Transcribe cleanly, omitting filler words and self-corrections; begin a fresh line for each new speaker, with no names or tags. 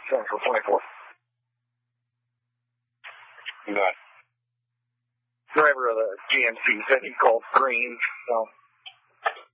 Central 24.
Good.
Driver of the GMC said he called green, so